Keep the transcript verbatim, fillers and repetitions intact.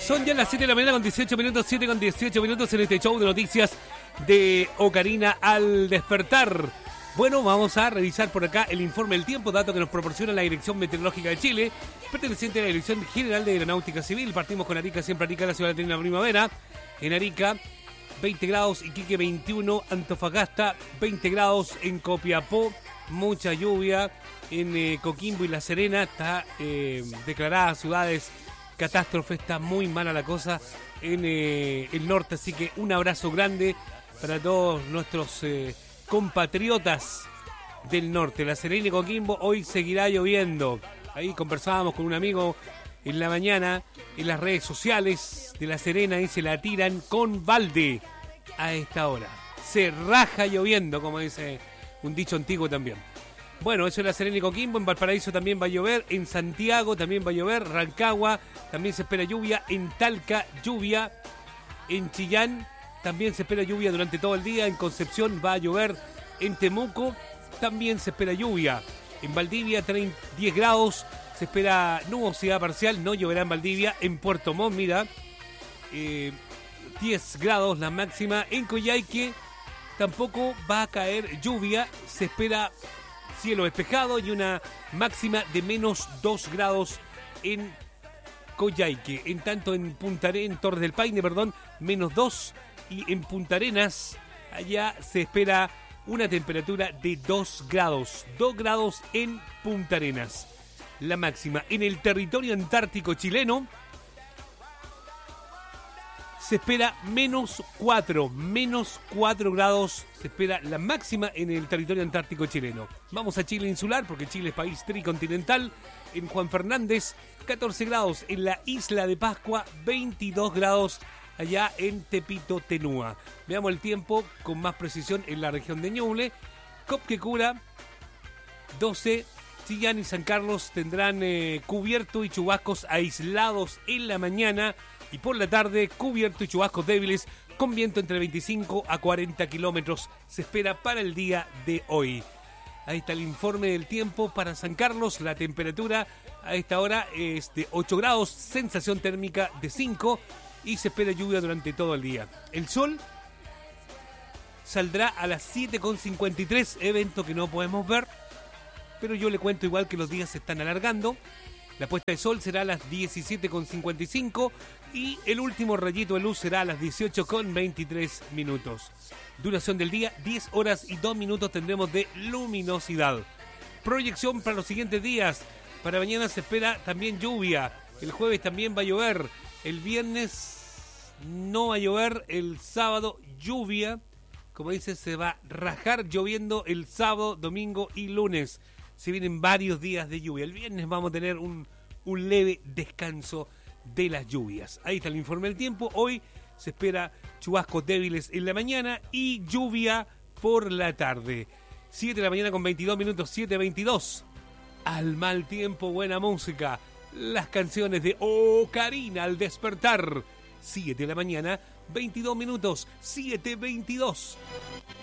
Son ya las siete de la mañana con dieciocho minutos, siete con dieciocho minutos en este show de noticias de Ocarina al despertar. Bueno, vamos a revisar por acá el informe del tiempo, dato que nos proporciona la Dirección Meteorológica de Chile, perteneciente a la Dirección General de Aeronáutica Civil. Partimos con Arica, siempre Arica, la ciudad de la primavera. En Arica, veinte grados, Iquique veintiuno, Antofagasta veinte grados, en Copiapó mucha lluvia, en eh, Coquimbo y La Serena está eh, declarada ciudades catástrofe, está muy mala la cosa en eh, el norte, así que un abrazo grande para todos nuestros eh, compatriotas del norte. La Serena y Coquimbo hoy seguirá lloviendo. Ahí conversábamos con un amigo en la mañana en las redes sociales de La Serena y se la tiran con balde a esta hora. Se raja lloviendo, como dice un dicho antiguo también. Bueno, eso es La Serena y Coquimbo. En Valparaíso también va a llover. En Santiago también va a llover. Rancagua también se espera lluvia. En Talca, lluvia. En Chillán también se espera lluvia durante todo el día. En Concepción va a llover. En Temuco también se espera lluvia. En Valdivia, diez grados. Se espera nubosidad parcial. No lloverá en Valdivia. En Puerto Montt, mira, eh, diez grados la máxima. En Coyhaique tampoco va a caer lluvia. Se espera cielo despejado y una máxima de menos dos grados en Coyhaique. En tanto en Punta Arenas, en Torres del Paine, perdón, menos dos. Y en Punta Arenas, allá se espera una temperatura de dos grados. dos grados en Punta Arenas. La máxima. En el territorio antártico chileno se espera menos cuatro, menos cuatro grados, se espera la máxima en el territorio antártico chileno. Vamos a Chile insular, porque Chile es país tricontinental. En Juan Fernández, catorce grados. En la isla de Pascua, veintidós grados allá en Tepito, Tenúa. Veamos el tiempo con más precisión en la región de Ñuble. Copquecura, doce. Chillán y San Carlos tendrán eh, cubierto y chubascos aislados en la mañana. Y por la tarde, cubierto y chubascos débiles con viento entre veinticinco a cuarenta kilómetros. Se espera para el día de hoy. Ahí está el informe del tiempo para San Carlos. La temperatura a esta hora es de ocho grados, sensación térmica de cinco y se espera lluvia durante todo el día. El sol saldrá a las siete con cincuenta y tres, evento que no podemos ver, pero yo le cuento igual que los días se están alargando. La puesta de sol será a las diecisiete con cincuenta y cinco y el último rayito de luz será a las dieciocho con veintitrés minutos. Duración del día, diez horas y dos minutos tendremos de luminosidad. Proyección para los siguientes días. Para mañana se espera también lluvia. El jueves también va a llover. El viernes no va a llover. El sábado lluvia. Como dice, se va a rajar lloviendo el sábado, domingo y lunes. Se vienen varios días de lluvia. El viernes vamos a tener un, un leve descanso de las lluvias. Ahí está el informe del tiempo. Hoy se espera chubascos débiles en la mañana y lluvia por la tarde. siete de la mañana con veintidós minutos, siete veintidós. Al mal tiempo, buena música. Las canciones de Ocarina al despertar. siete de la mañana, veintidós minutos, siete veintidós.